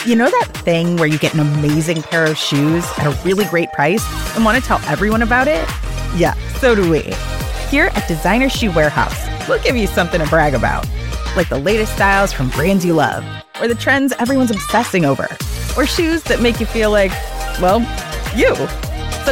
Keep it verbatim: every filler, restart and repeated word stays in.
You know that thing where you get an amazing pair of shoes at a really great price and want to tell everyone about it? Yeah, so do we. Here at Designer Shoe Warehouse, we'll give you something to brag about. Like the latest styles from brands you love, or the trends everyone's obsessing over, or shoes that make you feel like, well, you.